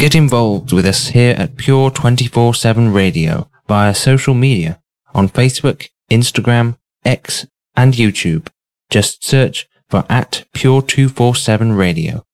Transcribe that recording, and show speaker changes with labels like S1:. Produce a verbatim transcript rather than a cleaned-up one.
S1: Get involved with us here at Pure twenty-four seven Radio via social media on Facebook, Instagram, X, and YouTube. Just search for at Pure two forty-seven Radio.